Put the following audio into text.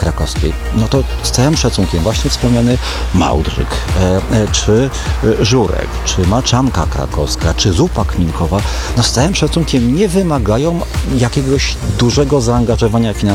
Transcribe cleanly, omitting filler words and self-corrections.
krakowskiej, no to z całym szacunkiem właśnie wspomniany Małdrzyk, czy Żurek, czy Maczanka krakowska, czy zupa kminkowa, no z całym szacunkiem nie wymagają jakiegoś dużego zaangażowania finansowego